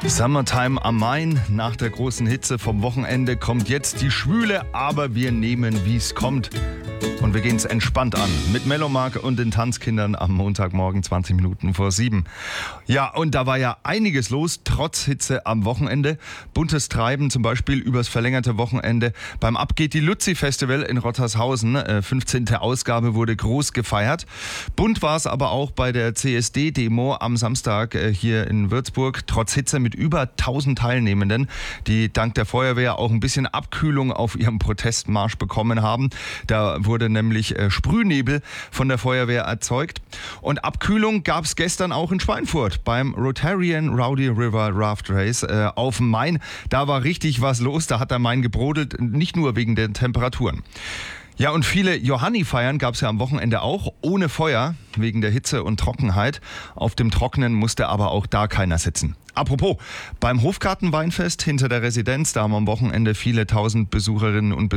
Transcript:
Summertime am Main. Nach der großen Hitze vom Wochenende kommt jetzt die Schwüle, aber wir nehmen, wie es kommt. Und wir gehen es entspannt an. Mit Melomark und den Tanzkindern am Montagmorgen 20 Minuten vor 7. Ja, und da war ja einiges los, trotz Hitze am Wochenende. Buntes Treiben, zum Beispiel übers verlängerte Wochenende. Beim Ab geht die Luzi-Festival in Rottershausen. 15. Ausgabe wurde groß gefeiert. Bunt war es aber auch bei der CSD-Demo am Samstag hier in Würzburg. Trotz Hitze mit über 1000 Teilnehmenden, die dank der Feuerwehr auch ein bisschen Abkühlung auf ihrem Protestmarsch bekommen haben. Da wurde nämlich Sprühnebel von der Feuerwehr erzeugt. Und Abkühlung gab es gestern auch in Schweinfurt beim Rotarian Rowdy River Raft Race auf dem Main. Da war richtig was los, da hat der Main gebrodelt, nicht nur wegen den Temperaturen. Ja, und viele Johanni-Feiern gab es ja am Wochenende auch, ohne Feuer, wegen der Hitze und Trockenheit. Auf dem Trockenen musste aber auch da keiner sitzen. Apropos, beim Hofgartenweinfest hinter der Residenz, da haben am Wochenende viele tausend Besucherinnen und